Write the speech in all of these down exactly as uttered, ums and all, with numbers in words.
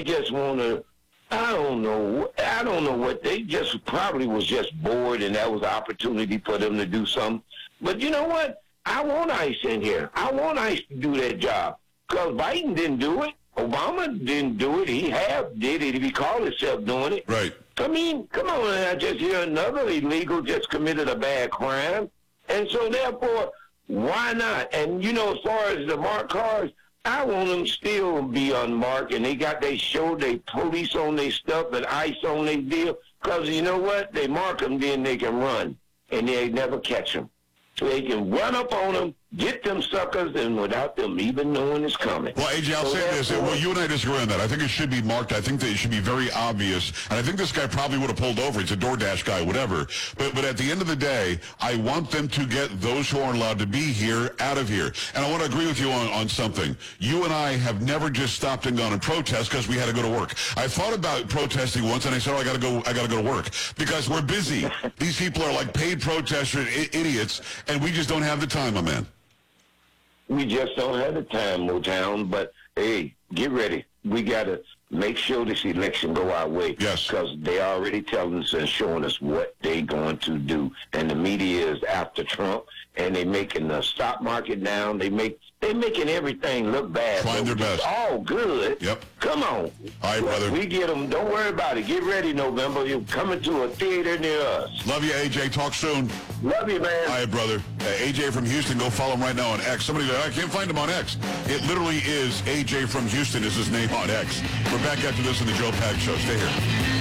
just want to, I don't know, I don't know what, they just probably was just bored and that was an opportunity for them to do something. But you know what? I want ICE in here. I want ICE to do that job. Because Biden didn't do it. Obama didn't do it. He have did it if he called himself doing it. Right. I mean, come on, I just hear another illegal just committed a bad crime. And so therefore, why not? And you know, as far as the marked cars, I want them still be unmarked, and they got they show they police on their stuff and ICE on their deal. Because you know what? They mark them, then they can run, and they never catch them. So they can run up on them, get them suckers, and without them even knowing it's coming. Well, A J, I'll so say this. Well, you and I disagree on that. I think it should be marked. I think that it should be very obvious. And I think this guy probably would have pulled over. He's a DoorDash guy, whatever. But but at the end of the day, I want them to get those who aren't allowed to be here out of here. And I want to agree with you on, on something. You and I have never just stopped and gone and protest because we had to go to work. I thought about protesting once, and I said, oh, I got to go I got to go to work because we're busy. These people are like paid protesters, I- idiots, and we just don't have the time, my man. We just don't have the time, Motown, but, hey, get ready. We got to make sure this election go our way. Yes. Because they already telling us and showing us what they going to do. And the media is after Trump, and they making the stock market down. They make they making everything look bad. Trying their best. It's all good. Yep. Come on. All right, brother. We get them. Don't worry about it. Get ready, November. You're coming to a theater near us. Love you, A J. Talk soon. Love you, man. All right, brother. Uh, A J from Houston. Go follow him right now on X. Somebody, I can't find him on X. It literally is A J from Houston is his name on X. We're back after this in the Joe Pags Show. Stay here.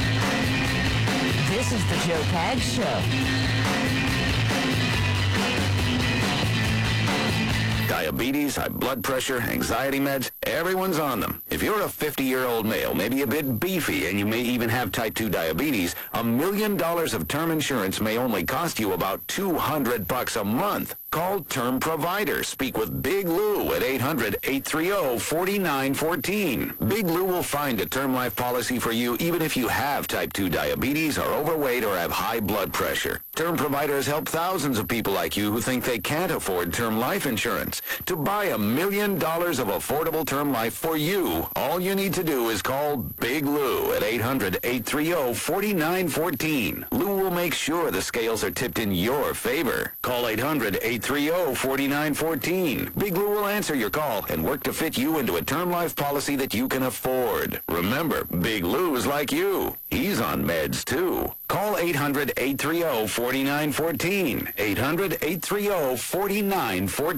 This is the Joe Pags Show. Diabetes, high blood pressure, anxiety meds, everyone's on them. If you're a fifty-year-old male, maybe a bit beefy, and you may even have type two diabetes, a million dollars of term insurance may only cost you about two hundred bucks a month. Call Term Provider. Speak with Big Lou at eight hundred, eight three zero, four nine one four. Big Lou will find a term life policy for you even if you have type two diabetes, are overweight, or have high blood pressure. Term Provider has helped thousands of people like you who think they can't afford term life insurance. To buy a million dollars of affordable term life for you, all you need to do is call Big Lou at eight hundred, eight three zero, four nine one four. Lou will make sure the scales are tipped in your favor. Call eight hundred, eight three zero, four nine one four. Big Lou will answer your call and work to fit you into a term life policy that you can afford. Remember, Big Lou is like you. He's on meds, too. Call eight hundred, eight three zero, four nine one four. eight hundred, eight three zero, four nine one four.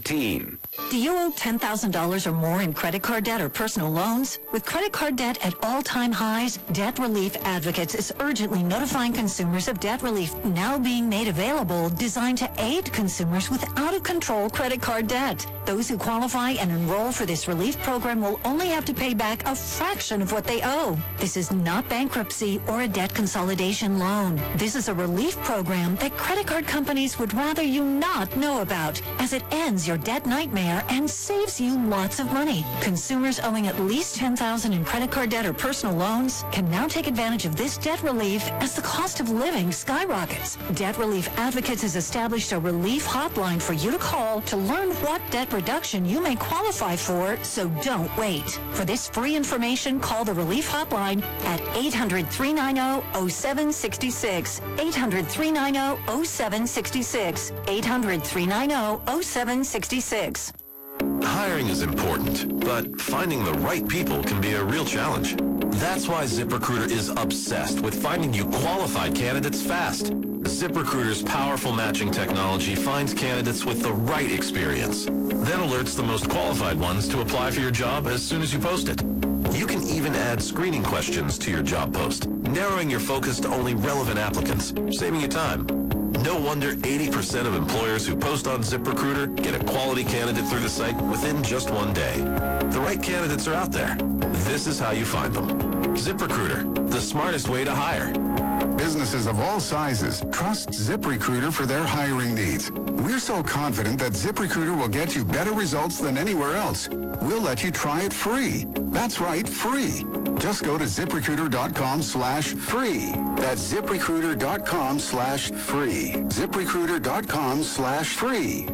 Do you owe ten thousand dollars or more in credit card debt or personal loans? With credit card debt at all-time highs, Debt Relief Advocates is urgently notifying consumers of debt relief now being made available, designed to aid consumers with out-of-control credit card debt. Those who qualify and enroll for this relief program will only have to pay back a fraction of what they owe. This is not bankruptcy or a debt consolidation loan. This is a relief program that credit card companies would rather you not know about, as it ends your debt nightmare and saves you lots of money. Consumers owing at least ten thousand dollars in credit card debt or personal loans can now take advantage of this debt relief as the cost of living skyrockets. Debt Relief Advocates has established a relief hotline for you to call to learn what debt reduction you may qualify for, so don't wait. For this free information, call the relief hotline at eight hundred, three nine zero, zero seven six six, eight hundred, three nine zero, zero seven six six, eight hundred, three nine zero, zero seven six six. Hiring is important, but finding the right people can be a real challenge. That's why ZipRecruiter is obsessed with finding you qualified candidates fast. ZipRecruiter's powerful matching technology finds candidates with the right experience, then alerts the most qualified ones to apply for your job as soon as you post it. You can even add screening questions to your job post, narrowing your focus to only relevant applicants, saving you time. No wonder eighty percent of employers who post on ZipRecruiter get a quality candidate through the site within just one day. The right candidates are out there. This is how you find them. ZipRecruiter, the smartest way to hire. Businesses of all sizes trust ZipRecruiter for their hiring needs. We're so confident that ZipRecruiter will get you better results than anywhere else. We'll let you try it free. That's right, free. Just go to ZipRecruiter.com slash free. That's ZipRecruiter.com slash free. ZipRecruiter.com slash free.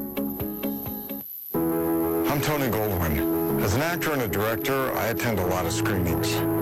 I'm Tony Goldwyn. As an actor and a director, I attend a lot of screenings.